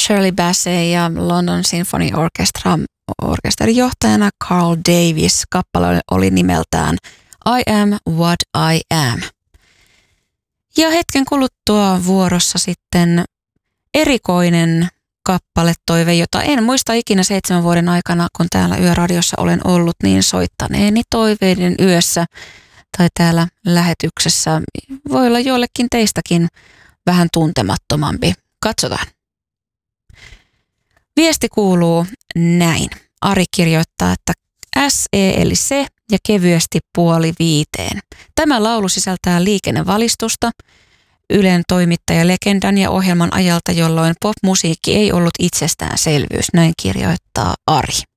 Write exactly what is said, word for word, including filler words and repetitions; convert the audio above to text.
Shirley Bassey ja London Symphony Orchestra orkesterin johtajana Carl Davis. Kappale oli nimeltään I Am What I Am. Ja hetken kuluttua vuorossa sitten erikoinen kappaletoive, jota en muista ikinä seitsemän vuoden aikana, kun täällä Yöradiossa olen ollut, niin soittaneeni toiveiden yössä tai täällä lähetyksessä. Voi olla joillekin teistäkin vähän tuntemattomampi. Katsotaan. Viesti kuuluu näin. Ari kirjoittaa, että S E eli se ja kevyesti puoli viiteen. Tämä laulu sisältää liikennevalistusta Ylen toimittajalegendan ja ohjelman ajalta, jolloin popmusiikki ei ollut itsestäänselvyys. Näin kirjoittaa Ari.